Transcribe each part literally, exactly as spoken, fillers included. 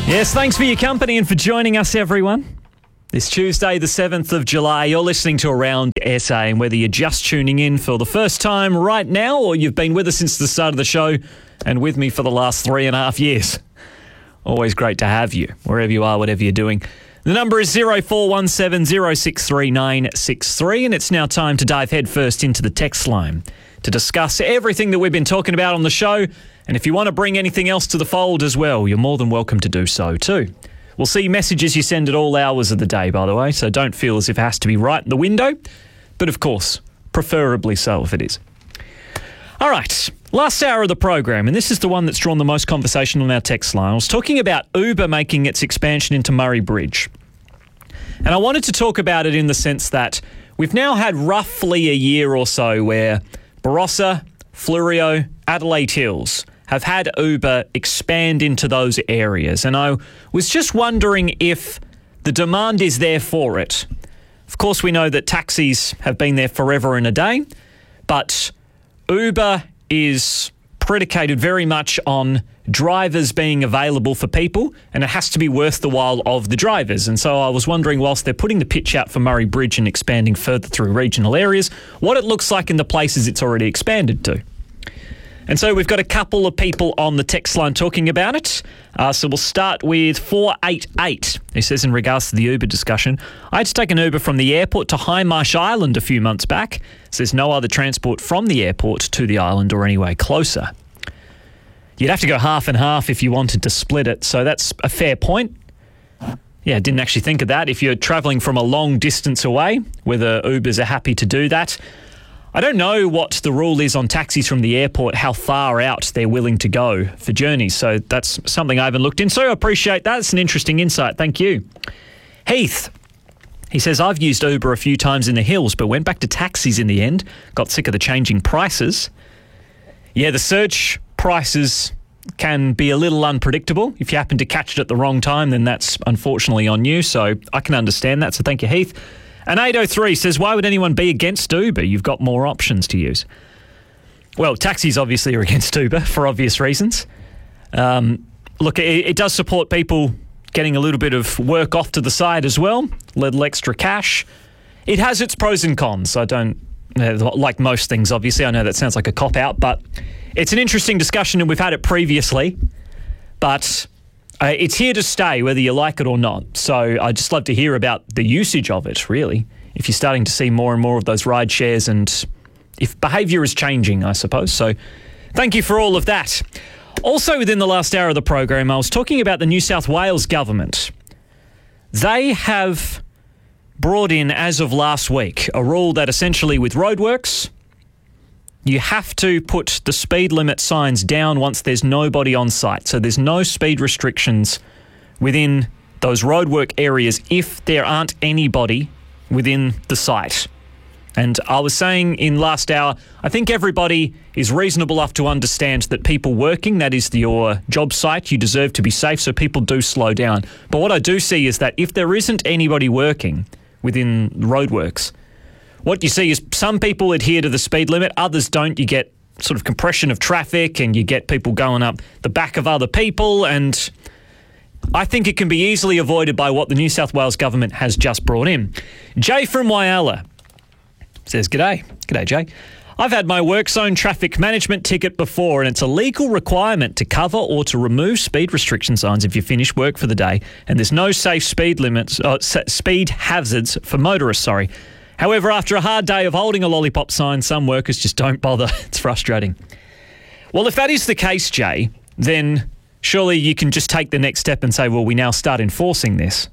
Yes, thanks for your company and for joining us, everyone. This Tuesday, the seventh of July, you're listening to Around S A, and whether you're just tuning in for the first time right now or you've been with us since the start of the show and with me for the last three and a half years, always great to have you, wherever you are, whatever you're doing. The number is zero four one seven zero six three nine six three, and it's now time to dive headfirst into the text line to discuss everything that we've been talking about on the show. And if you want to bring anything else to the fold as well, you're more than welcome to do so too. We'll see messages you send at all hours of the day, by the way, so don't feel as if it has to be right in the window. But of course, preferably so if it is. All right, last hour of the program, and this is the one that's drawn the most conversation on our text line. I was talking about Uber making its expansion into Murray Bridge. And I wanted to talk about it in the sense that we've now had roughly a year or so where Barossa, Fleurieu, Adelaide Hills have had Uber expand into those areas. And I was just wondering if the demand is there for it. Of course, we know that taxis have been there forever and a day, but Uber is predicated very much on drivers being available for people, and it has to be worth the while of the drivers. And so I was wondering, whilst they're putting the pitch out for Murray Bridge and expanding further through regional areas, what it looks like in the places it's already expanded to. And so we've got a couple of people on the text line talking about it. Uh, so we'll start with four eight eight, who says, in regards to the Uber discussion, I had to take an Uber from the airport to Highmarsh Island a few months back. Says no other transport from the airport to the island or anywhere closer. You'd have to go half and half if you wanted to split it, so that's a fair point. Yeah, didn't actually think of that. If you're travelling from a long distance away, whether Ubers are happy to do that. I don't know what the rule is on taxis from the airport, how far out they're willing to go for journeys. So that's something I haven't looked into. I appreciate that. It's an interesting insight. Thank you. Heath, he says, I've used Uber a few times in the hills, but went back to taxis in the end. Got sick of the changing prices. Yeah, the surge prices can be a little unpredictable. If you happen to catch it at the wrong time, then that's unfortunately on you. So I can understand that. So thank you, Heath. And eight oh three says, why would anyone be against Uber? You've got more options to use. Well, taxis obviously are against Uber for obvious reasons. Um, look, it, it does support people getting a little bit of work off to the side as well, a little extra cash. It has its pros and cons. I don't, like most things, obviously. I know that sounds like a cop-out, but it's an interesting discussion and we've had it previously. But Uh, it's here to stay, whether you like it or not. So I'd just love to hear about the usage of it, really, if you're starting to see more and more of those ride shares and if behaviour is changing, I suppose. So thank you for all of that. Also within the last hour of the program, I was talking about the New South Wales government. They have brought in, as of last week, a rule that essentially with roadworks, you have to put the speed limit signs down once there's nobody on site. So there's no speed restrictions within those roadwork areas if there aren't anybody within the site. And I was saying in last hour, I think everybody is reasonable enough to understand that people working, that is your job site, you deserve to be safe, so people do slow down. But what I do see is that if there isn't anybody working within roadworks, what you see is some people adhere to the speed limit, others don't. You get sort of compression of traffic and you get people going up the back of other people, and I think it can be easily avoided by what the New South Wales government has just brought in. Jay from Whyalla says, G'day. G'day, Jay. I've had my work zone traffic management ticket before, and it's a legal requirement to cover or to remove speed restriction signs if you finish work for the day, and there's no safe speed limits, uh, speed hazards for motorists, sorry. However, after a hard day of holding a lollipop sign, some workers just don't bother. It's frustrating. Well, if that is the case, Jay, then surely you can just take the next step and say, well, we now start enforcing this.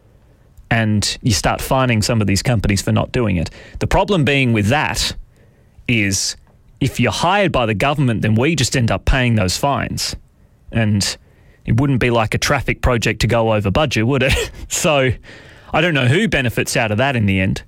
And you start fining some of these companies for not doing it. The problem being with that is if you're hired by the government, then we just end up paying those fines. And it wouldn't be like a traffic project to go over budget, would it? So I don't know who benefits out of that in the end.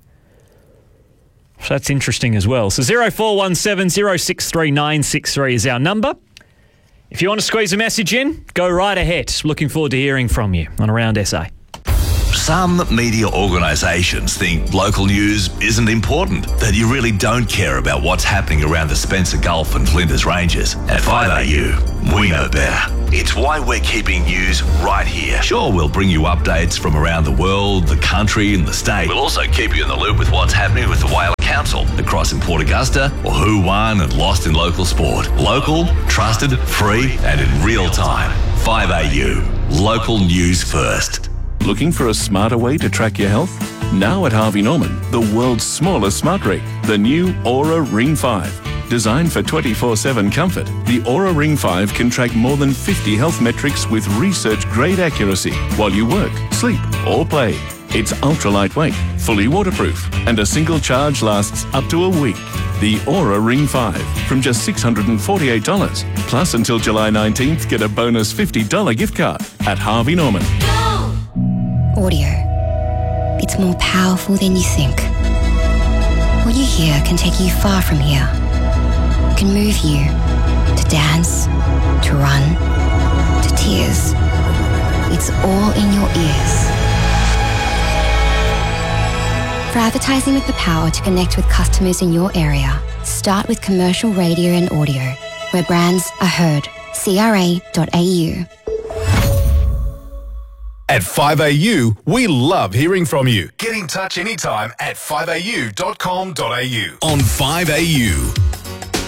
So that's interesting as well. So zero four one seven zero six three nine six three is our number. If you want to squeeze a message in, go right ahead. Looking forward to hearing from you on Around S A. Some media organisations think local news isn't important, that you really don't care about what's happening around the Spencer Gulf and Flinders Ranges. At five A U, we know better. It's why we're keeping news right here. Sure, we'll bring you updates from around the world, the country and the state. We'll also keep you in the loop with what's happening with the Whaler Council across in Port Augusta, or who won and lost in local sport. Local, trusted, free and in real time. five A U. Local news first. Looking for a smarter way to track your health? Now at Harvey Norman, the world's smallest smart ring, the new Aura Ring five. Designed for twenty-four seven comfort, the Aura Ring five can track more than fifty health metrics with research-grade accuracy while you work, sleep or play. It's ultra lightweight, fully waterproof, and a single charge lasts up to a week. The Aura Ring five from just six hundred forty-eight dollars. Plus, until July nineteenth, get a bonus fifty dollars gift card at Harvey Norman. Audio. It's more powerful than you think. What you hear can take you far from here. It can move you to dance, to run, to tears. It's all in your ears. For advertising with the power to connect with customers in your area, start with commercial radio and audio, where brands are heard. C R A dot A U. At five A U, we love hearing from you. Get in touch anytime at five A U dot com dot A U. On five A U.